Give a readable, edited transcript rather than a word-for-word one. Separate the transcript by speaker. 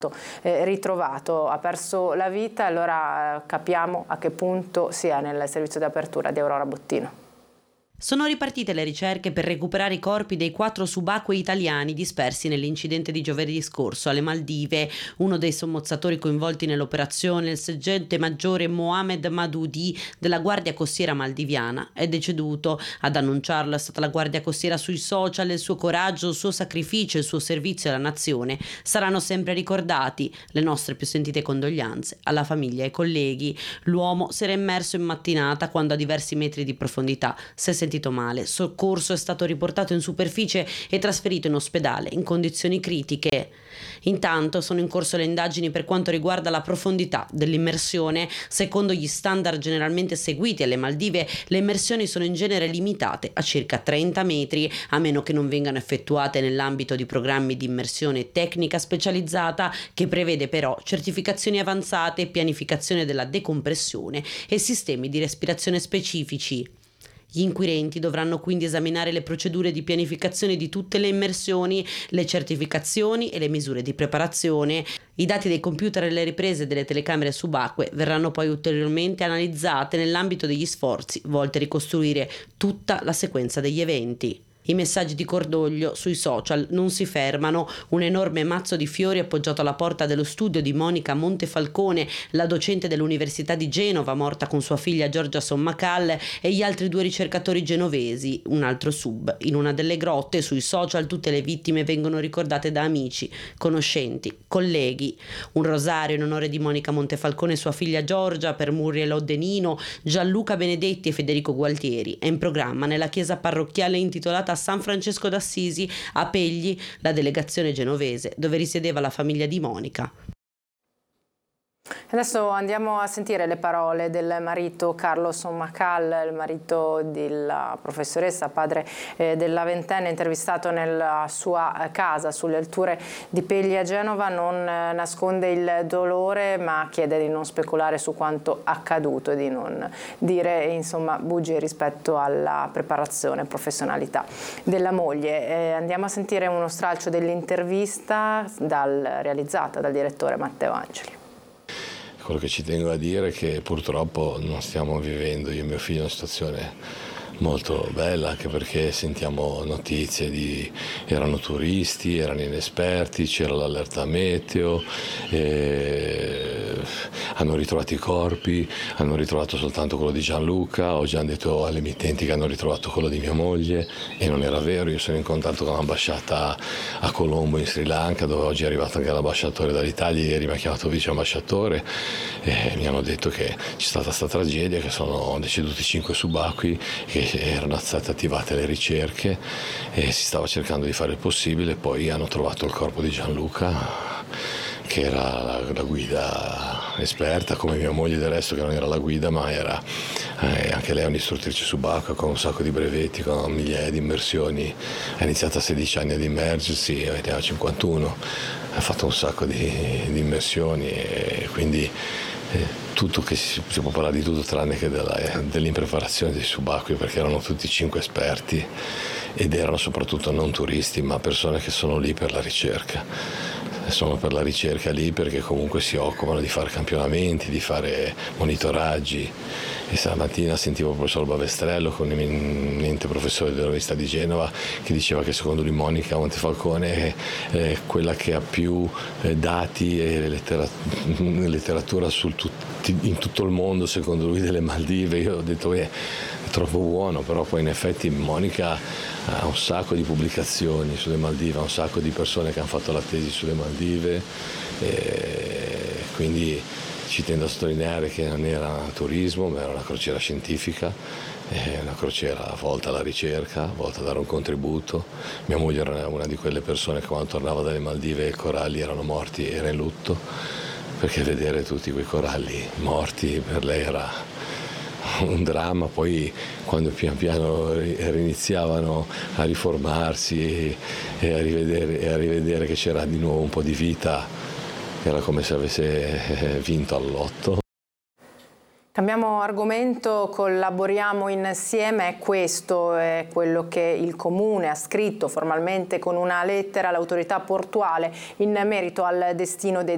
Speaker 1: ritrovato, ha perso la vita, allora capiamo a che punto sia nel servizio di apertura di Aurora Bottino.
Speaker 2: Sono ripartite le ricerche per recuperare i corpi dei 4 subacquei italiani dispersi nell'incidente di giovedì scorso alle Maldive. Uno dei sommozzatori coinvolti nell'operazione, il sergente maggiore Mohamed Madoudi della Guardia Costiera maldiviana, è deceduto. Ad annunciarlo è stata la Guardia Costiera sui social. Il suo coraggio, il suo sacrificio, il suo servizio alla nazione saranno sempre ricordati. Le nostre più sentite condoglianze alla famiglia e ai colleghi. L'uomo si era immerso in mattinata quando a diversi metri di profondità si è sentito male. Soccorso, è stato riportato in superficie e trasferito in ospedale in condizioni critiche. Intanto sono in corso le indagini per quanto riguarda la profondità dell'immersione. Secondo gli standard generalmente seguiti alle Maldive, le immersioni sono in genere limitate a circa 30 metri, a meno che non vengano effettuate nell'ambito di programmi di immersione tecnica specializzata, che prevede però certificazioni avanzate, pianificazione della decompressione e sistemi di respirazione specifici. Gli inquirenti dovranno quindi esaminare le procedure di pianificazione di tutte le immersioni, le certificazioni e le misure di preparazione. I dati dei computer e le riprese delle telecamere subacquee verranno poi ulteriormente analizzate nell'ambito degli sforzi volti a ricostruire tutta la sequenza degli eventi. I messaggi di cordoglio sui social non si fermano. Un enorme mazzo di fiori appoggiato alla porta dello studio di Monica Montefalcone, la docente dell'Università di Genova morta con sua figlia Giorgia Sommacal, e gli altri 2 ricercatori genovesi, un altro sub. In una delle grotte, sui social, tutte le vittime vengono ricordate da amici, conoscenti, colleghi. Un rosario in onore di Monica Montefalcone e sua figlia Giorgia, per Muriel Odenino, Gianluca Benedetti e Federico Gualtieri è in programma nella chiesa parrocchiale intitolata a San Francesco d'Assisi a Pegli, la delegazione genovese, dove risiedeva la famiglia di Monica.
Speaker 1: Adesso andiamo a sentire le parole del marito Carlo Sommacal, il marito della professoressa, padre della ventenne, intervistato nella sua casa sulle alture di Pegli a Genova. Non nasconde il dolore, ma chiede di non speculare su quanto accaduto, di non dire insomma bugie rispetto alla preparazione e professionalità della moglie. Andiamo a sentire uno stralcio dell'intervista realizzata dal direttore Matteo Angeli.
Speaker 3: Quello che ci tengo a dire è che purtroppo non stiamo vivendo, io e mio figlio, una situazione molto bella, anche perché sentiamo notizie erano turisti, erano inesperti, c'era l'allerta meteo, hanno ritrovato i corpi, hanno ritrovato soltanto quello di Gianluca. Ho già detto alle emittenti che hanno ritrovato quello di mia moglie e non era vero. Io sono in contatto con l'ambasciata a Colombo in Sri Lanka, dove oggi è arrivato anche l'ambasciatore dall'Italia. Ieri mi ha chiamato vice ambasciatore e mi hanno detto che c'è stata questa tragedia, che sono deceduti 5 subacquei, che erano state attivate le ricerche e si stava cercando di fare il possibile. Poi hanno trovato il corpo di Gianluca, che era la guida esperta, come mia moglie del resto, che non era la guida, ma era anche lei un'istruttrice subacquea con un sacco di brevetti, con migliaia di immersioni. Ha iniziato a 16 anni ad immergersi, ne ha 51, ha fatto un sacco di immersioni e quindi tutto, che si può parlare di tutto tranne che dell'impreparazione dei subacquei, perché erano tutti 5 esperti ed erano soprattutto non turisti, ma persone che sono lì per la ricerca. Sono per la ricerca lì perché comunque si occupano di fare campionamenti, di fare monitoraggi. E stamattina sentivo il professor Bavestrello, con l'eminente professore dell'Università di Genova, che diceva che secondo lui Monica Montefalcone è quella che ha più dati e letteratura in tutto il mondo, secondo lui, delle Maldive. Io ho detto che è troppo buono, però poi in effetti Monica ha un sacco di pubblicazioni sulle Maldive, ha un sacco di persone che hanno fatto la tesi sulle Maldive, e quindi ci tendo a sottolineare che non era turismo, ma era una crociera scientifica, una crociera volta alla ricerca, volta a dare un contributo. Mia moglie era una di quelle persone che quando tornava dalle Maldive i coralli erano morti, era in lutto, perché vedere tutti quei coralli morti per lei era un dramma. Poi quando pian piano riniziavano a riformarsi e a rivedere che c'era di nuovo un po' di vita, era come se avesse vinto al lotto.
Speaker 1: Cambiamo argomento, collaboriamo insieme, questo è quello che il Comune ha scritto formalmente con una lettera all'autorità portuale in merito al destino dei